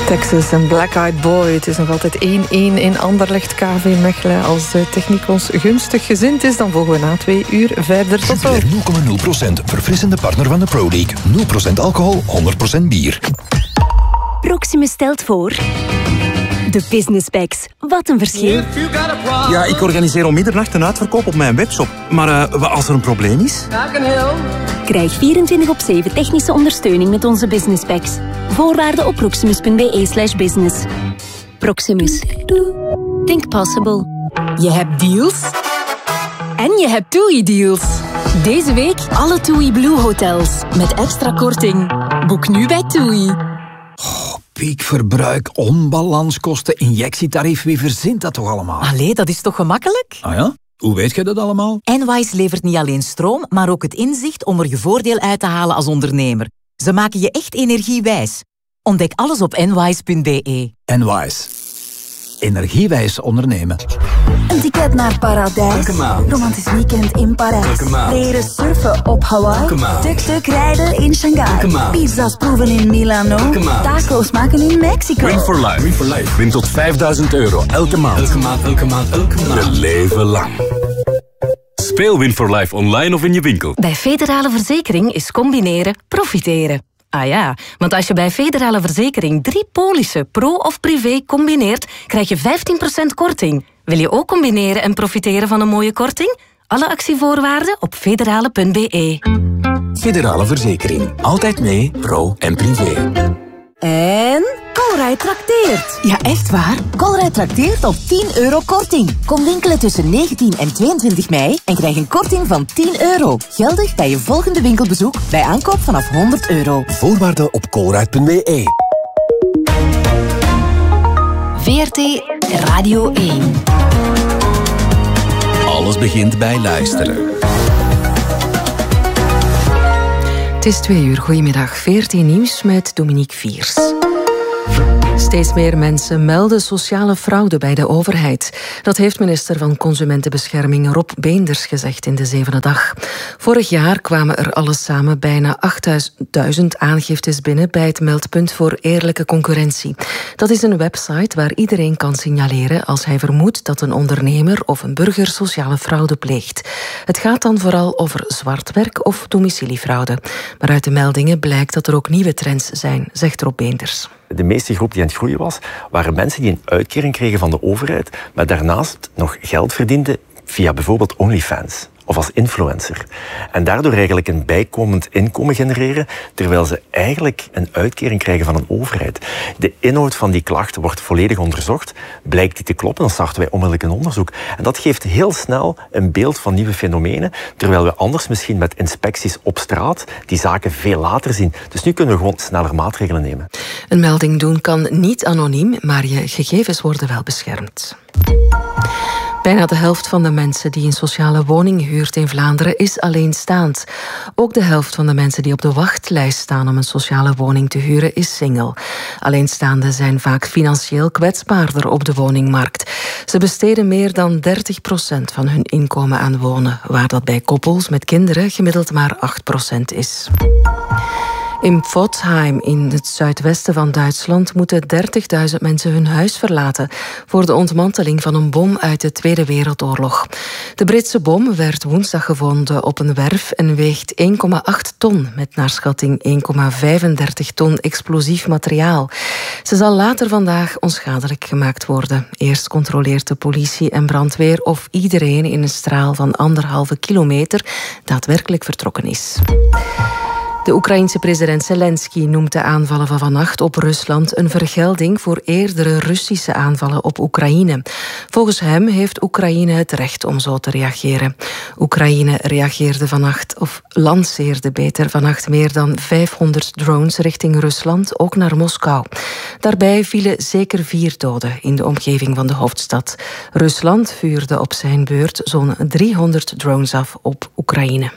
Texas en Black Eyed Boy. Het is nog altijd 1-1 in Anderlecht KV Mechelen. Als de techniek ons gunstig gezind is, dan volgen we na 2 uur verder. Tot zo. 0,0%. Verfrissende partner van de Pro League. 0% alcohol, 100% bier. Proximus stelt voor... De Business Packs. Wat een verschil. Ja, ik organiseer om middernacht een uitverkoop op mijn webshop. Maar als er een probleem is... Krijg 24/7 technische ondersteuning met onze Business Packs. Voorwaarden op proximus.be/business. Proximus. Think possible. Je hebt deals. En je hebt TUI-deals. Deze week alle TUI Blue hotels. Met extra korting. Boek nu bij TUI. Piekverbruik, onbalanskosten, injectietarief. Wie verzint dat toch allemaal? Allee, dat is toch gemakkelijk? Ah ja? Hoe weet jij dat allemaal? Enwise levert niet alleen stroom, maar ook het inzicht om er je voordeel uit te halen als ondernemer. Ze maken je echt energiewijs. Ontdek alles op enwise.be. Enwise. Energiewijs ondernemen. Een ticket naar Paradijs. Romantisch weekend in Parijs. Leren surfen op Hawaii. Tuk-tuk rijden in Shanghai. Pizza's proeven in Milano. Tacos maken in Mexico. Win for life. Win for life. Win tot €5.000 elke maand. Elke maand, elke maand, elke maand. Je leven lang. Speel Win for life online of in je winkel. Bij Federale Verzekering is combineren profiteren. Ah ja, want als je bij Federale Verzekering 3 polissen, pro of privé, combineert, krijg je 15% korting. Wil je ook combineren en profiteren van een mooie korting? Alle actievoorwaarden op federale.be. Federale Verzekering. Altijd mee, pro en privé. En Colruyt trakteert. Ja, echt waar? Colruyt trakteert op €10 korting. Kom winkelen tussen 19 en 22 mei en krijg een korting van €10. Geldig bij je volgende winkelbezoek bij aankoop vanaf €100. Voorwaarden op colruyt.be. VRT Radio 1. Alles begint bij luisteren. Het is 2 uur. Goedemiddag. VRT Nieuws met Dominique Viers. Steeds meer mensen melden sociale fraude bij de overheid. Dat heeft minister van Consumentenbescherming Rob Beenders gezegd in de 7e dag. Vorig jaar kwamen er alles samen bijna 8.000 aangiftes binnen bij het meldpunt voor eerlijke concurrentie. Dat is een website waar iedereen kan signaleren als hij vermoedt dat een ondernemer of een burger sociale fraude pleegt. Het gaat dan vooral over zwartwerk of domiciliefraude. Maar uit de meldingen blijkt dat er ook nieuwe trends zijn, zegt Rob Beenders. De meeste groep die aan het groeien was, waren mensen die een uitkering kregen van de overheid, maar daarnaast nog geld verdienden via bijvoorbeeld OnlyFans of als influencer. En daardoor eigenlijk een bijkomend inkomen genereren, terwijl ze eigenlijk een uitkering krijgen van een overheid. De inhoud van die klachten wordt volledig onderzocht. Blijkt die te kloppen, dan starten wij onmiddellijk een onderzoek. En dat geeft heel snel een beeld van nieuwe fenomenen, terwijl we anders misschien met inspecties op straat die zaken veel later zien. Dus nu kunnen we gewoon sneller maatregelen nemen. Een melding doen kan niet anoniem, maar je gegevens worden wel beschermd. Bijna de helft van de mensen die een sociale woning huurt in Vlaanderen is alleenstaand. Ook de helft van de mensen die op de wachtlijst staan om een sociale woning te huren is single. Alleenstaanden zijn vaak financieel kwetsbaarder op de woningmarkt. Ze besteden meer dan 30% van hun inkomen aan wonen, waar dat bij koppels met kinderen gemiddeld maar 8% is. In Pforzheim, in het zuidwesten van Duitsland, moeten 30.000 mensen hun huis verlaten voor de ontmanteling van een bom uit de Tweede Wereldoorlog. De Britse bom werd woensdag gevonden op een werf en weegt 1,8 ton, met naar schatting 1,35 ton explosief materiaal. Ze zal later vandaag onschadelijk gemaakt worden. Eerst controleert de politie en brandweer of iedereen in een straal van 1,5 kilometer daadwerkelijk vertrokken is. De Oekraïense president Zelensky noemt de aanvallen van vannacht op Rusland een vergelding voor eerdere Russische aanvallen op Oekraïne. Volgens hem heeft Oekraïne het recht om zo te reageren. Oekraïne reageerde vannacht, of lanceerde beter vannacht, meer dan 500 drones richting Rusland, ook naar Moskou. Daarbij vielen zeker 4 doden in de omgeving van de hoofdstad. Rusland vuurde op zijn beurt zo'n 300 drones af op Oekraïne.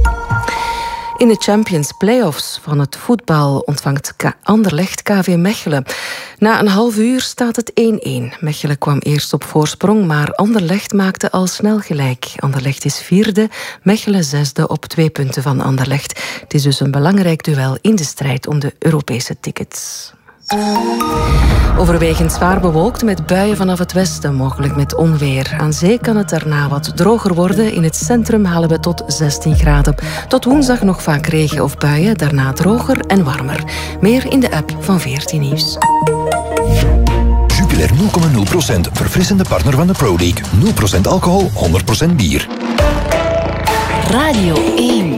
In de Champions Playoffs van het voetbal ontvangt Anderlecht KV Mechelen. Na een half uur staat het 1-1. Mechelen kwam eerst op voorsprong, maar Anderlecht maakte al snel gelijk. Anderlecht is 4e, Mechelen 6e op 2 punten van Anderlecht. Het is dus een belangrijk duel in de strijd om de Europese tickets. Overwegend zwaar bewolkt met buien vanaf het westen, mogelijk met onweer. Aan zee kan het daarna wat droger worden. In het centrum halen we tot 16 graden. Tot woensdag nog vaak regen of buien, daarna droger en warmer. Meer in de app van 14 Nieuws. Jupiler 0,0%. Verfrissende partner van de Pro League. 0% alcohol, 100% bier. Radio 1.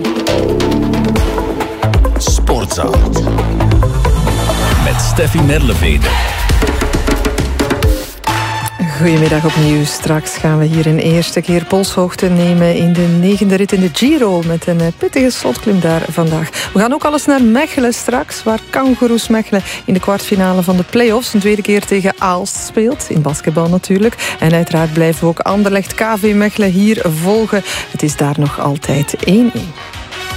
Sportzaal. Met Steffi Merleveter. Goedemiddag opnieuw. Straks gaan we hier een eerste keer polshoogte nemen in de 9e rit in de Giro met een pittige slotklim daar vandaag. We gaan ook alles naar Mechelen straks, waar Kangaroos Mechelen in de kwartfinale van de play-offs een tweede keer tegen Aalst speelt. In basketbal natuurlijk. En uiteraard blijven we ook Anderlecht KV Mechelen hier volgen. Het is daar nog altijd 1-1.